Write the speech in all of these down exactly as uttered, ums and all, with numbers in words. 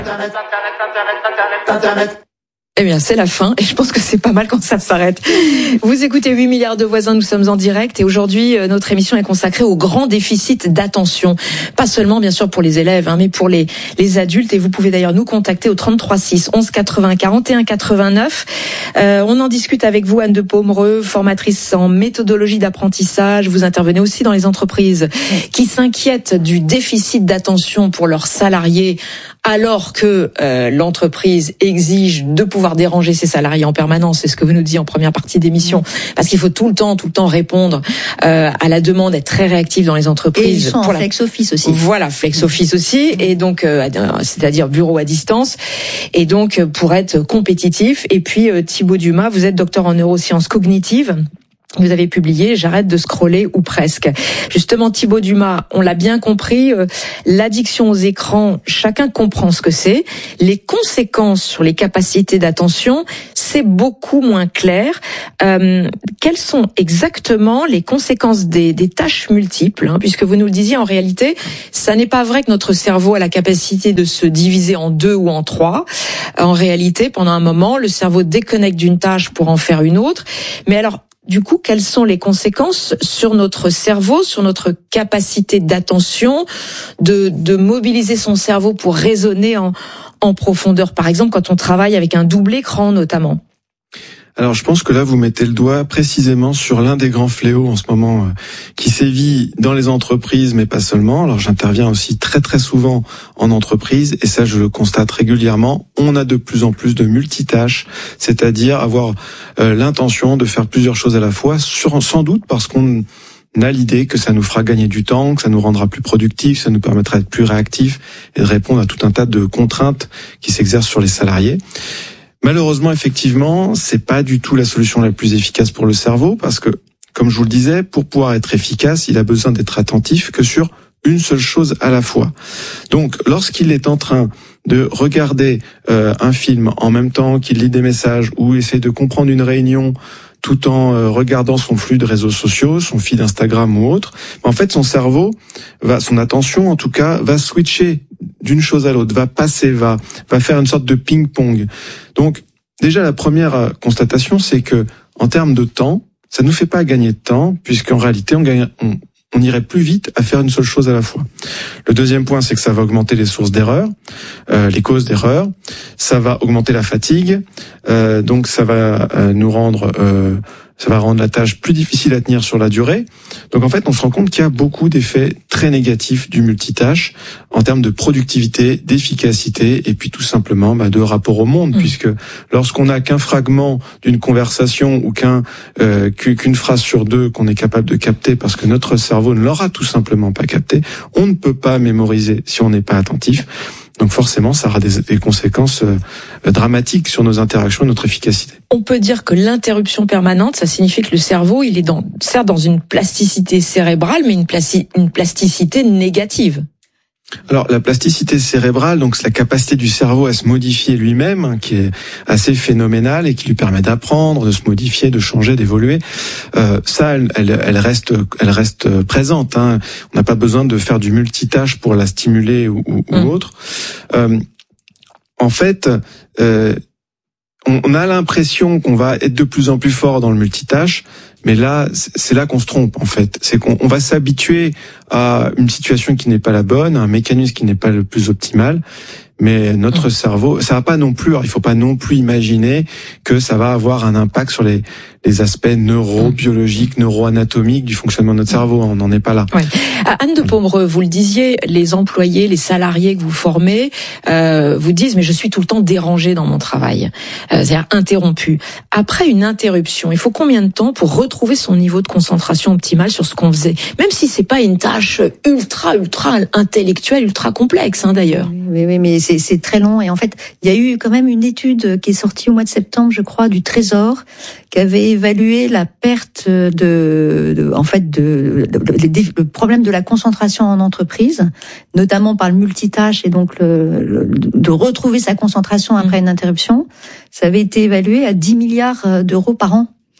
Eh bien, c'est la fin et je pense que c'est pas mal quand ça s'arrête. Vous écoutez huit milliards de voisins, nous sommes en direct et aujourd'hui, notre émission est consacrée au grand déficit d'attention. Pas seulement, bien sûr, pour les élèves, hein, mais pour les, les adultes. Et vous pouvez d'ailleurs nous contacter au trente-trois six onze quatre-vingts quarante et un quatre-vingt-neuf. Euh, on en discute avec vous, Anne de Pomereux, formatrice en méthodologie d'apprentissage. Vous intervenez aussi dans les entreprises qui s'inquiètent du déficit d'attention pour leurs salariés alors que euh, l'entreprise exige de pouvoir déranger ses salariés en permanence. C'est ce que vous nous dites en première partie d'émission. Parce qu'il faut tout le temps, tout le temps répondre euh, à la demande, être très réactif dans les entreprises. Et ils sont pour en la... flex office aussi. Voilà, flex office aussi. Et donc, euh, c'est-à-dire bureau à distance. Et donc, pour être compétitif. Et puis, euh, Thibaut Dumas, vous êtes docteur en neurosciences cognitives. Vous avez publié « J'arrête de scroller » ou presque. Justement, Thibaut Dumas, on l'a bien compris, euh, l'addiction aux écrans, chacun comprend ce que c'est. Les conséquences sur les capacités d'attention, c'est beaucoup moins clair. Euh, quelles sont exactement les conséquences des, des tâches multiples, hein, puisque vous nous le disiez, en réalité, ça n'est pas vrai que notre cerveau a la capacité de se diviser en deux ou en trois. En réalité, pendant un moment, le cerveau déconnecte d'une tâche pour en faire une autre. Mais alors, du coup, quelles sont les conséquences sur notre cerveau, sur notre capacité d'attention, de, de mobiliser son cerveau pour raisonner en, en profondeur, par exemple, quand on travaille avec un double écran, notamment? Alors je pense que là vous mettez le doigt précisément sur l'un des grands fléaux en ce moment euh, qui sévit dans les entreprises, mais pas seulement. Alors j'interviens aussi très très souvent en entreprise et ça je le constate régulièrement. On a de plus en plus de multitâches, c'est-à-dire avoir euh, l'intention de faire plusieurs choses à la fois, sur, sans doute parce qu'on a l'idée que ça nous fera gagner du temps, que ça nous rendra plus productifs, ça nous permettra d'être plus réactifs et de répondre à tout un tas de contraintes qui s'exercent sur les salariés. Malheureusement, effectivement, c'est pas du tout la solution la plus efficace pour le cerveau parce que, comme je vous le disais, pour pouvoir être efficace, il a besoin d'être attentif que sur une seule chose à la fois. Donc, lorsqu'il est en train de regarder euh, un film en même temps qu'il lit des messages ou essaie de comprendre une réunion tout en euh, regardant son flux de réseaux sociaux, son feed Instagram ou autre, en fait, son cerveau va, son attention en tout cas, va switcher d'une chose à l'autre, va passer, va, va faire une sorte de ping-pong. Donc, déjà, la première constatation, c'est que, en termes de temps, ça nous fait pas gagner de temps, puisqu'en réalité, on gagne, on, on irait plus vite à faire une seule chose à la fois. Le deuxième point, c'est que ça va augmenter les sources d'erreurs, euh, les causes d'erreurs. Ça va augmenter la fatigue, euh, donc ça va euh, nous rendre, euh, ça va rendre la tâche plus difficile à tenir sur la durée. Donc en fait, on se rend compte qu'il y a beaucoup d'effets très négatifs du multitâche en termes de productivité, d'efficacité et puis tout simplement bah, de rapport au monde, mmh. puisque lorsqu'on n'a qu'un fragment d'une conversation ou qu'un euh, qu'une phrase sur deux qu'on est capable de capter parce que notre cerveau ne l'aura tout simplement pas capté, on ne peut pas mémoriser si on n'est pas attentif. Donc forcément, ça aura des, des conséquences euh, dramatiques sur nos interactions et notre efficacité. On peut dire que l'interruption permanente, ça signifie que le cerveau, il est dans, certes dans une plasticité cérébrale, mais une, placi, une plasticité négative. Alors la plasticité cérébrale, donc c'est la capacité du cerveau à se modifier lui-même, hein, qui est assez phénoménale et qui lui permet d'apprendre, de se modifier, de changer, d'évoluer. Euh, ça, elle, elle, elle reste, elle reste présente. Hein. On n'a pas besoin de faire du multitâche pour la stimuler ou, ou, mmh. ou autre. Euh, en fait, euh, on, on a l'impression qu'on va être de plus en plus fort dans le multitâche. Mais là, c'est là qu'on se trompe, en fait. C'est qu'on on va s'habituer à une situation qui n'est pas la bonne, à un mécanisme qui n'est pas le plus optimal. Mais notre mmh. cerveau, ça va pas non plus, alors il faut pas non plus imaginer que ça va avoir un impact sur les, les aspects neurobiologiques, neuroanatomiques du fonctionnement de notre cerveau. On n'en est pas là. Ouais. Anne de Pomereux, vous le disiez, les employés, les salariés que vous formez, euh, vous disent, mais je suis tout le temps dérangé dans mon travail. Euh, c'est-à-dire interrompu. Après une interruption, il faut combien de temps pour retrouver son niveau de concentration optimal sur ce qu'on faisait? Même si c'est pas une tâche ultra, ultra intellectuelle, ultra complexe, hein, d'ailleurs. Oui, oui, mais c'est, c'est très long. Et en fait, il y a eu quand même une étude qui est sortie au mois de septembre, je crois, du Trésor, qui avait évalué la perte de, de en fait, de, de, de, de, le problème de la concentration en entreprise, notamment par le multitâche et donc le, le, de retrouver sa concentration après une interruption. Ça avait été évalué à dix milliards d'euros par an.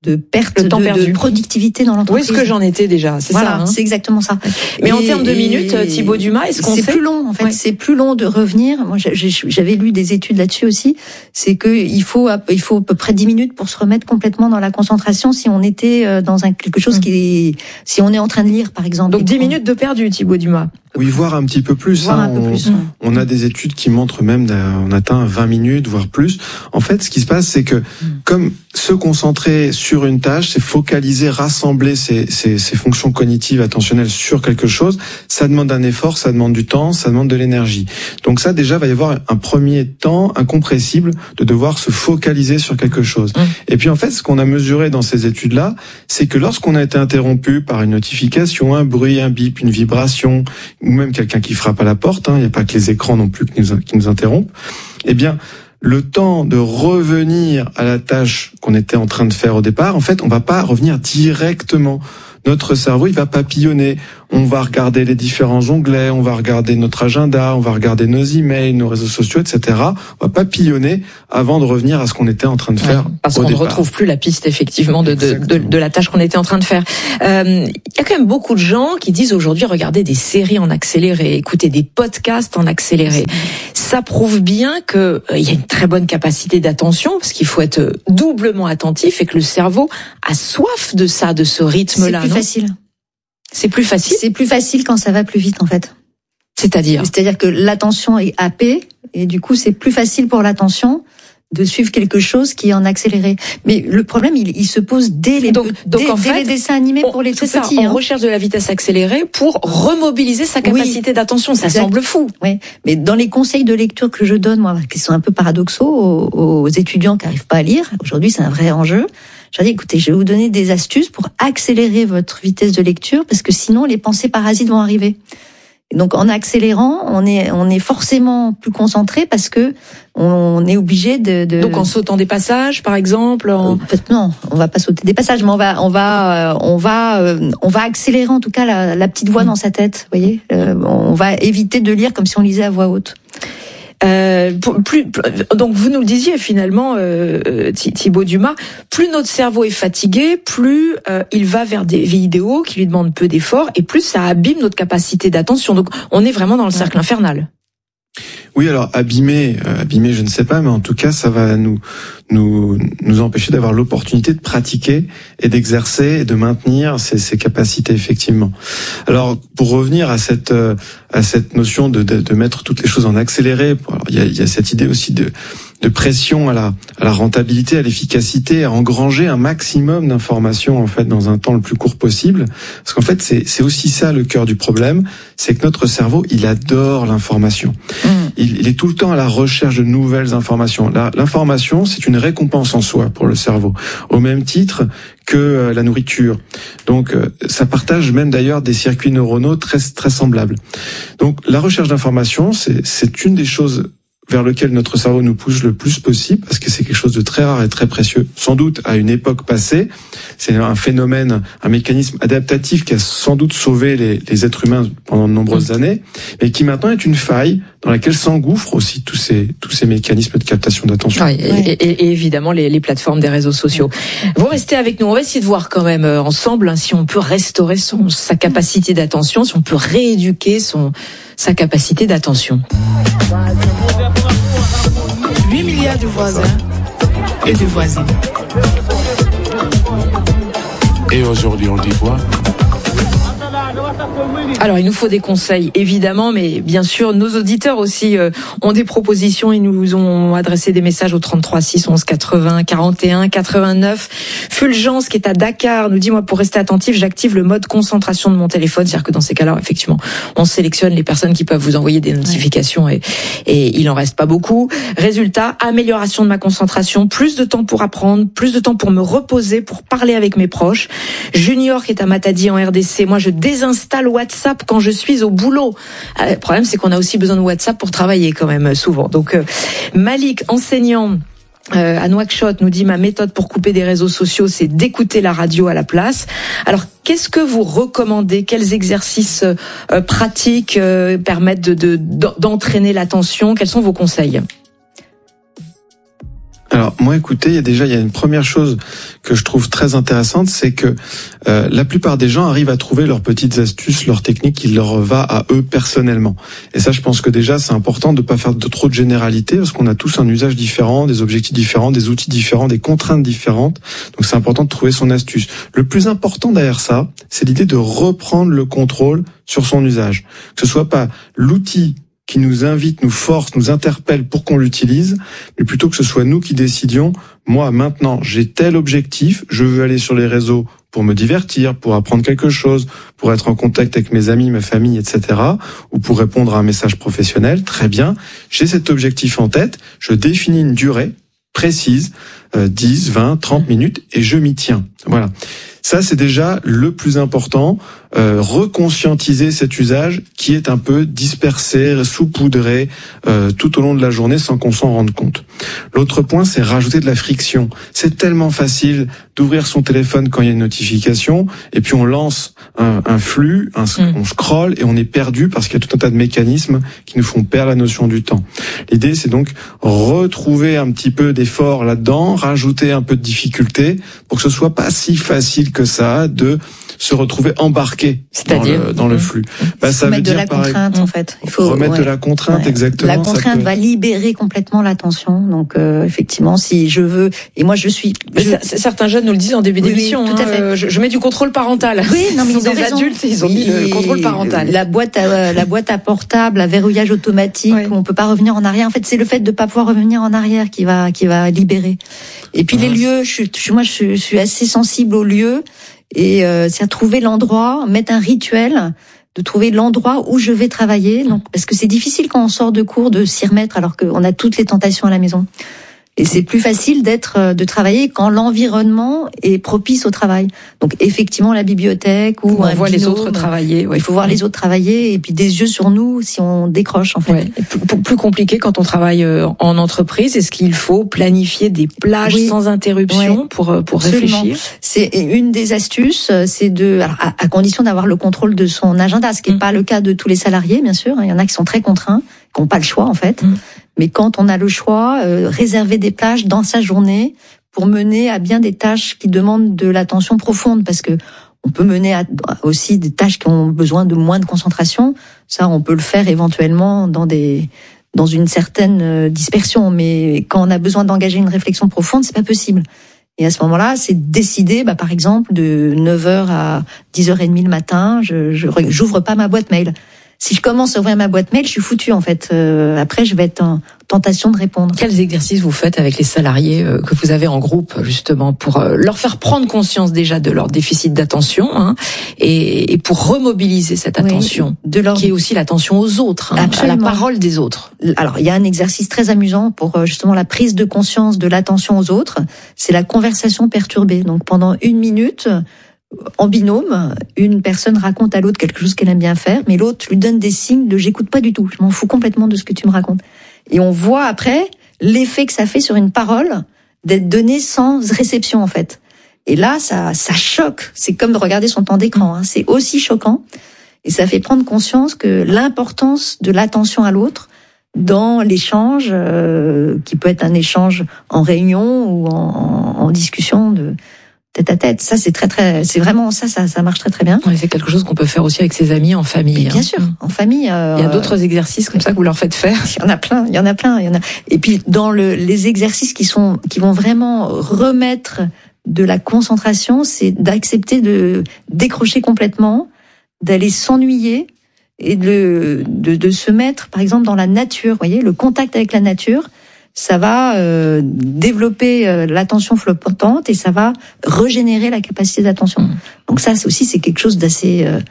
de perte de, de productivité dans l'entreprise. Où est-ce que j'en étais déjà? C'est voilà, ça. Hein, c'est exactement ça. Mais et, en termes de minutes, Thibaut Dumas, est-ce qu'on c'est sait? plus long en fait. Ouais. C'est plus long de revenir. Moi, j'avais lu des études là-dessus aussi. C'est que il faut il faut à peu près dix minutes pour se remettre complètement dans la concentration si on était dans un quelque chose mmh. qui est si on est en train de lire par exemple. Donc dix minutes de perdu, Thibaut Dumas. Oui, voire un petit peu plus. Voir hein. un peu on, plus ouais. on a des études qui montrent même qu'on atteint vingt minutes, voire plus. En fait, ce qui se passe, c'est que comme se concentrer sur une tâche, c'est focaliser, rassembler ses, ses, ses fonctions cognitives, attentionnelles sur quelque chose, ça demande un effort, ça demande du temps, ça demande de l'énergie. Donc ça, déjà, va y avoir un premier temps incompressible de devoir se focaliser sur quelque chose. Mmh. Et puis en fait, ce qu'on a mesuré dans ces études-là, c'est que lorsqu'on a été interrompu par une notification, un bruit, un bip, une vibration, ou même quelqu'un qui frappe à la porte, hein, il n'y a pas que les écrans non plus qui nous, qui nous interrompent, eh bien, le temps de revenir à la tâche qu'on était en train de faire au départ, en fait, on va pas revenir directement. Notre cerveau, il va papillonner. On va regarder les différents onglets, on va regarder notre agenda, on va regarder nos emails, nos réseaux sociaux, et cetera. On va papillonner avant de revenir à ce qu'on était en train de faire. Ouais, parce qu'on ne retrouve plus la piste, effectivement, de, de, de, de la tâche qu'on était en train de faire. Euh, il y a quand même beaucoup de gens qui disent aujourd'hui regarder des séries en accéléré, écouter des podcasts en accéléré. Ça prouve bien qu'il euh, y a une très bonne capacité d'attention, parce qu'il faut être doublement attentif et que le cerveau a soif de ça, de ce rythme-là. C'est plus facile. C'est plus facile. C'est plus facile quand ça va plus vite, en fait. C'est-à-dire? C'est-à-dire que l'attention est happée, et du coup, c'est plus facile pour l'attention de suivre quelque chose qui est en accéléré. Mais le problème, il, il se pose dès les, donc, donc dès, en dès fait, les dessins animés pour les tout ça, petits. On hein. recherche de la vitesse accélérée pour remobiliser sa capacité oui, d'attention. Ça exact. semble fou. Oui, mais dans les conseils de lecture que je donne, moi, qui sont un peu paradoxaux aux, aux étudiants qui n'arrivent pas à lire, aujourd'hui, c'est un vrai enjeu. Je dis, écoutez, je vais vous donner des astuces pour accélérer votre vitesse de lecture, parce que sinon, les pensées parasites vont arriver. Et donc, en accélérant, on est, on est forcément plus concentré parce que on est obligé de, de... Donc, en sautant des passages, par exemple. En... Euh, non, on va pas sauter des passages, mais on va, on va, euh, on va, euh, on va accélérer en tout cas la, la petite voix mmh. dans sa tête. Vous voyez, euh, on va éviter de lire comme si on lisait à voix haute. Euh, plus, plus, donc vous nous le disiez finalement, euh, Thibaut Dumas, plus notre cerveau est fatigué, plus euh, il va vers des vidéos qui lui demandent peu d'efforts, et plus ça abîme notre capacité d'attention. Donc on est vraiment dans le cercle infernal. Oui, alors abîmer, euh, abîmer, je ne sais pas, mais en tout cas, ça va nous nous nous empêcher d'avoir l'opportunité de pratiquer et d'exercer et de maintenir ces, ces capacités effectivement. Alors, pour revenir à cette euh, à cette notion de, de de mettre toutes les choses en accéléré, alors, il y a il y a cette idée aussi de de pression à la à la rentabilité, à l'efficacité, à engranger un maximum d'informations en fait dans un temps le plus court possible, parce qu'en fait c'est c'est aussi ça le cœur du problème, c'est que notre cerveau, il adore l'information. Mmh. Il, il est tout le temps à la recherche de nouvelles informations. La, l'information, c'est une récompense en soi pour le cerveau, au même titre que euh, la nourriture. Donc euh, ça partage même d'ailleurs des circuits neuronaux très très semblables. Donc la recherche d'informations, c'est c'est une des choses vers lequel notre cerveau nous pousse le plus possible, parce que c'est quelque chose de très rare et très précieux. Sans doute à une époque passée, c'est un phénomène, un mécanisme adaptatif qui a sans doute sauvé les, les êtres humains pendant de nombreuses mmh. années, mais qui maintenant est une faille dans laquelle s'engouffrent aussi tous ces tous ces mécanismes de captation d'attention. Oui, et, et, et évidemment les, les plateformes des réseaux sociaux. Vous restez avec nous, on va essayer de voir quand même euh, ensemble hein, si on peut restaurer son sa capacité d'attention, si on peut rééduquer son sa capacité d'attention. huit milliards de voisins et de voisines. Et aujourd'hui, on dit quoi ? Alors, il nous faut des conseils, évidemment, mais bien sûr, nos auditeurs aussi euh, ont des propositions. Ils nous ont adressé des messages au trente-trois six onze quatre-vingts quarante et un quatre-vingt-neuf. Fulgence, qui est à Dakar, nous dit, moi, pour rester attentif, j'active le mode concentration de mon téléphone. C'est-à-dire que dans ces cas-là, effectivement, on sélectionne les personnes qui peuvent vous envoyer des notifications et, et il en reste pas beaucoup. Résultat, amélioration de ma concentration, plus de temps pour apprendre, plus de temps pour me reposer, pour parler avec mes proches. Junior, qui est à Matadi en R D C, moi, je désinstalle WhatsApp quand je suis au boulot. Le problème, c'est qu'on a aussi besoin de WhatsApp pour travailler quand même souvent. Donc, euh, Malik, enseignant euh, à Nouakchott, nous dit, ma méthode pour couper des réseaux sociaux, c'est d'écouter la radio à la place. Alors, qu'est-ce que vous recommandez ? Quels exercices euh, pratiques euh, permettent de, de, d'entraîner l'attention ? Quels sont vos conseils ? Alors moi, écoutez, il y a déjà il y a une première chose que je trouve très intéressante, c'est que euh, la plupart des gens arrivent à trouver leurs petites astuces, leurs techniques qui leur va à eux personnellement. Et ça, je pense que déjà c'est important de pas faire de trop de généralités parce qu'on a tous un usage différent, des objectifs différents, des outils différents, des contraintes différentes. Donc c'est important de trouver son astuce. Le plus important derrière ça, c'est l'idée de reprendre le contrôle sur son usage. Que ce soit pas l'outil qui nous invite, nous force, nous interpelle pour qu'on l'utilise, mais plutôt que ce soit nous qui décidions, moi maintenant j'ai tel objectif, je veux aller sur les réseaux pour me divertir, pour apprendre quelque chose, pour être en contact avec mes amis, ma famille, et cetera, ou pour répondre à un message professionnel, très bien, j'ai cet objectif en tête, je définis une durée précise, euh, dix, vingt, trente minutes, et je m'y tiens. Voilà. Ça, c'est déjà le plus important, euh, reconscientiser cet usage qui est un peu dispersé, saupoudré euh, tout au long de la journée sans qu'on s'en rende compte. L'autre point, c'est rajouter de la friction. C'est tellement facile d'ouvrir son téléphone quand il y a une notification et puis on lance un, un flux, un, mmh. on scrolle et on est perdu parce qu'il y a tout un tas de mécanismes qui nous font perdre la notion du temps. L'idée, c'est donc retrouver un petit peu d'effort là-dedans, rajouter un peu de difficulté pour que ce soit pas si facile que ça de se retrouver embarqué dans le, dans le flux. Bah, ça veut dire de la contrainte, en fait. Il faut remettre ouais. de la contrainte, ouais. exactement. La contrainte peut... va libérer complètement l'attention. Donc, euh, effectivement, si je veux, et moi je suis. Je... Ça, certains jeunes nous le disent en début d'émission. Oui, tout à fait. Hein, je, je mets du contrôle parental. Oui, non, mais ils, ils sont des raison. adultes, ils ont mis le contrôle parental. La boîte à la boîte à portable, à verrouillage automatique, ouais. où on peut pas revenir en arrière. En fait, c'est le fait de pas pouvoir revenir en arrière qui va qui va libérer. Et puis ah. les lieux, je suis, moi, je suis assez sensible aux lieux. Et euh, c'est à trouver l'endroit, mettre un rituel, de trouver l'endroit où je vais travailler. Donc, parce que c'est difficile quand on sort de cours de s'y remettre alors qu'on a toutes les tentations à la maison. Et c'est plus facile d'être, de travailler quand l'environnement est propice au travail. Donc effectivement la bibliothèque ou on un voit binôme, les autres travailler. Ouais. Il faut voir les autres travailler et puis des yeux sur nous si on décroche en fait. Ouais. Plus, plus compliqué quand on travaille en entreprise. Est-ce qu'il faut planifier des plages oui. sans interruption ouais. pour pour Absolument. réfléchir? C'est une des astuces, c'est de alors, à, à condition d'avoir le contrôle de son agenda, ce qui n'est mmh. pas le cas de tous les salariés bien sûr. Il y en a qui sont très contraints, qui n'ont pas le choix en fait. Mmh. Mais quand on a le choix, euh, réserver des plages dans sa journée pour mener à bien des tâches qui demandent de l'attention profonde, parce que on peut mener à aussi des tâches qui ont besoin de moins de concentration. Ça, on peut le faire éventuellement dans des dans une certaine dispersion, mais quand on a besoin d'engager une réflexion profonde, c'est pas possible. Et à ce moment-là, c'est décider, bah, par exemple, de neuf heures à dix heures trente le matin, je, je j'ouvre pas ma boîte mail. Si je commence à ouvrir ma boîte mail, je suis foutue en fait. Euh, après, je vais être en tentation de répondre. Quels exercices vous faites avec les salariés euh, que vous avez en groupe justement pour euh, leur faire prendre conscience déjà de leur déficit d'attention hein, et, et pour remobiliser cette attention, oui, de leur... qui est aussi l'attention aux autres, hein, à la parole des autres. Alors, il y a un exercice très amusant pour euh, justement la prise de conscience de l'attention aux autres. C'est la conversation perturbée. Donc, pendant une minute. En binôme, une personne raconte à l'autre quelque chose qu'elle aime bien faire, mais l'autre lui donne des signes de j'écoute pas du tout, je m'en fous complètement de ce que tu me racontes. Et on voit après l'effet que ça fait sur une parole d'être donnée sans réception en fait. Et là, ça, ça choque. C'est comme de regarder son temps d'écran. Hein. C'est aussi choquant et ça fait prendre conscience que l'importance de l'attention à l'autre dans l'échange, euh, qui peut être un échange en réunion ou en, en discussion de tête à tête, ça c'est très très, c'est vraiment ça, ça, ça marche très très bien. Ouais, c'est quelque chose qu'on peut faire aussi avec ses amis en famille. Mais bien hein. sûr, en famille. Euh, il y a d'autres exercices comme ça que vous leur faites faire. Il y en a plein, il y en a plein, il y en a. Et puis dans le, les exercices qui sont, qui vont vraiment remettre de la concentration, c'est d'accepter de décrocher complètement, d'aller s'ennuyer et de, de de se mettre, par exemple, dans la nature. Vous voyez, le contact avec la nature. Ça va euh, développer euh, l'attention flottante et ça va régénérer la capacité d'attention. Mmh. Donc ça, c'est aussi c'est quelque chose d'assez euh,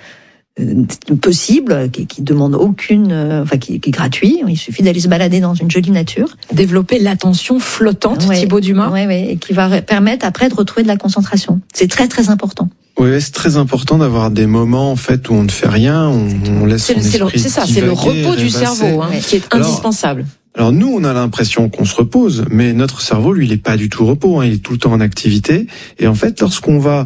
euh, possible, qui, qui demande aucune, euh, enfin qui, qui est gratuit. Il suffit d'aller se balader dans une jolie nature. Développer l'attention flottante, ouais, Thibaut Dumas. Oui, oui, et qui va permettre après de retrouver de la concentration. C'est très très important. Oui, c'est très important d'avoir des moments en fait où on ne fait rien, on, on laisse son esprit. C'est ça, c'est le repos du cerveau hein, qui est indispensable. Alors, Alors nous, on a l'impression qu'on se repose, mais notre cerveau, lui, il est pas du tout au repos. Hein, il est tout le temps en activité. Et en fait, lorsqu'on va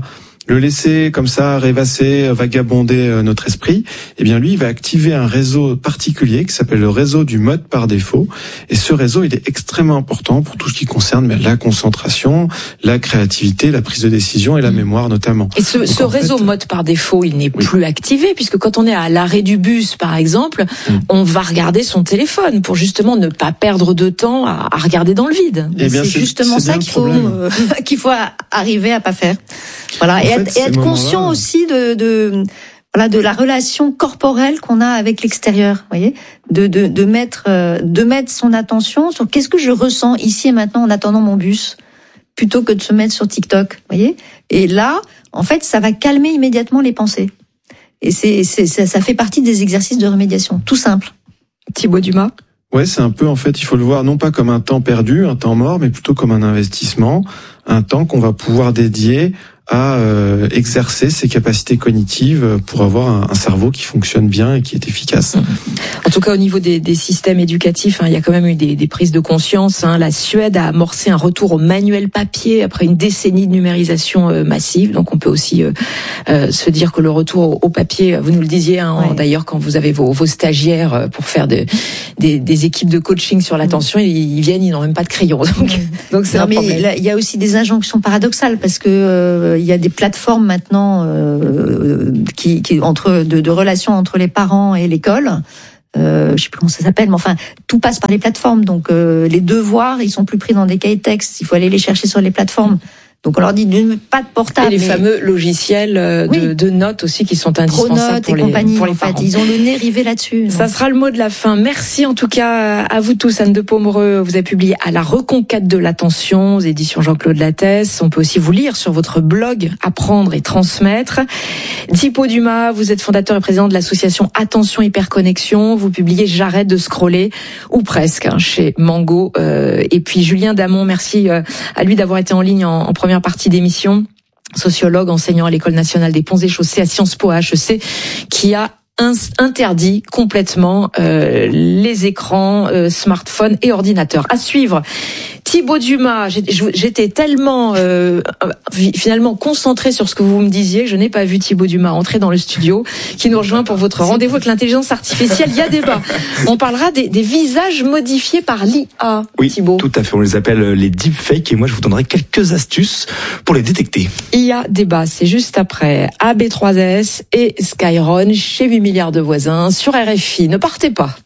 le laisser comme ça rêvasser, vagabonder notre esprit, eh bien lui, il va activer un réseau particulier qui s'appelle le réseau du mode par défaut. Et ce réseau, il est extrêmement important pour tout ce qui concerne mais, la concentration, la créativité, la prise de décision et la mémoire notamment. Et ce, Donc, ce réseau fait, mode par défaut, il n'est oui. plus activé, puisque quand on est à l'arrêt du bus, par exemple, mmh. on va regarder son téléphone pour justement ne pas perdre de temps à, à regarder dans le vide. Eh bien, c'est, c'est justement c'est ça qu'il faut, euh, qu'il faut arriver à pas faire. Voilà. Et, fait, être, et être conscient aussi de, de, voilà, de la relation corporelle qu'on a avec l'extérieur, vous voyez, de, de, de mettre, euh, de mettre son attention sur qu'est-ce que je ressens ici et maintenant en attendant mon bus, plutôt que de se mettre sur TikTok, vous voyez. Et là, en fait, ça va calmer immédiatement les pensées. Et c'est, c'est, ça, ça fait partie des exercices de remédiation, tout simple. Thibaut Dumas. Ouais, c'est un peu, en fait, il faut le voir non pas comme un temps perdu, un temps mort, mais plutôt comme un investissement, un temps qu'on va pouvoir dédier à euh, exercer ses capacités cognitives pour avoir un, un cerveau qui fonctionne bien et qui est efficace. En tout cas, au niveau des, des systèmes éducatifs, hein, il y a quand même eu des, des prises de conscience. Hein. La Suède a amorcé un retour au manuel papier après une décennie de numérisation euh, massive. Donc, on peut aussi euh, euh, se dire que le retour au papier, vous nous le disiez, hein, ouais. d'ailleurs, quand vous avez vos, vos stagiaires pour faire de, des, des équipes de coaching sur l'attention, mmh. ils, ils viennent, ils n'ont même pas de crayon. Donc, mmh. donc c'est non, un mais problème. Il y a aussi des injonctions paradoxales parce que euh, il y a des plateformes maintenant euh, qui, qui entre de, de relations entre les parents et l'école. Euh, je sais plus comment ça s'appelle, mais enfin tout passe par les plateformes. Donc euh, les devoirs, ils sont plus pris dans des cahiers de texte. Il faut aller les chercher sur les plateformes. Donc on leur dit pas de portable. Et les mais... fameux logiciels de, oui. de notes aussi qui sont indispensables Pronote pour et les, compagnie, pour les en parents. Fait, ils ont le nez rivé là-dessus. Ça sera le mot de la fin. Merci en tout cas à vous tous. Anne de Pomereux, vous avez publié À la reconquête de l'attention aux éditions Jean-Claude Lattès. On peut aussi vous lire sur votre blog Apprendre et transmettre. Thibaut Dumas, vous êtes fondateur et président de l'association Attention Hyperconnexion. Vous publiez J'arrête de scroller, ou presque, hein, chez Mango. Euh, et puis Julien Damon, merci euh, à lui d'avoir été en ligne en, en première partie d'émission. Sociologue, enseignant à l'École nationale des ponts et chaussées à Sciences Po à H E C, qui a interdit complètement euh, les écrans, euh, smartphones et ordinateurs. À suivre, Thibaut Dumas, j'étais tellement euh, finalement concentrée sur ce que vous me disiez, je n'ai pas vu Thibaut Dumas entrer dans le studio, qui nous rejoint pour votre rendez-vous avec l'intelligence artificielle. Il y a débat. On parlera des, des visages modifiés par l'I A, oui, Thibaut. Tout à fait, on les appelle les deepfakes et moi je vous donnerai quelques astuces pour les détecter. Il y a débat, c'est juste après A B trois S et Skyron chez huit milliards de voisins sur R F I. Ne partez pas.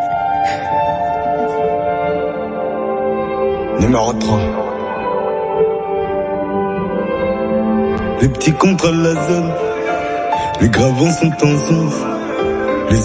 Numéro trois. Les petits contrôlent la zone. Les gravons sont en zone.